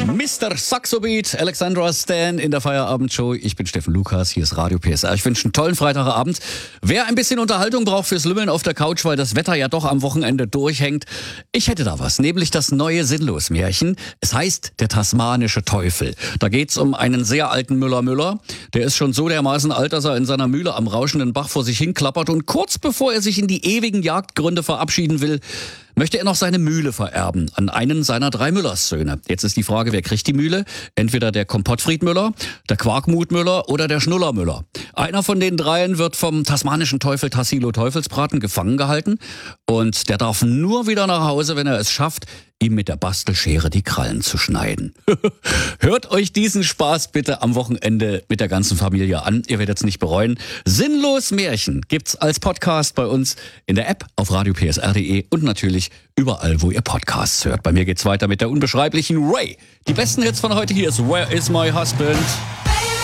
Mr. Saxobeat, Alexandra Stan in der Feierabendshow. Ich bin Steffen Lukas, hier ist Radio PSR. Ich wünsche einen tollen Freitagabend. Wer ein bisschen Unterhaltung braucht fürs Lümmeln auf der Couch, weil das Wetter ja doch am Wochenende durchhängt, ich hätte da was, nämlich das neue Sinnlos-Märchen. Es heißt Der tasmanische Teufel. Da geht's um einen sehr alten Müller. Der ist schon so dermaßen alt, dass er in seiner Mühle am rauschenden Bach vor sich hin klappert und kurz bevor er sich in die ewigen Jagdgründe verabschieden will, möchte er noch seine Mühle vererben an einen seiner 3 Müllerssöhne. Jetzt ist die Frage, wer kriegt die Mühle? Entweder der Kompottfried Müller, der Quarkmut Müller oder der Schnuller Müller. Einer von den dreien wird vom tasmanischen Teufel Tassilo Teufelsbraten gefangen gehalten und der darf nur wieder nach Hause, wenn er es schafft, ihm mit der Bastelschere die Krallen zu schneiden. Hört euch diesen Spaß bitte am Wochenende mit der ganzen Familie an. Ihr werdet es nicht bereuen. Sinnlos Märchen gibt's als Podcast bei uns in der App auf radiopsr.de und natürlich überall, wo ihr Podcasts hört. Bei mir geht's weiter mit der unbeschreiblichen Ray. Die besten Hits von heute hier ist Where is my husband?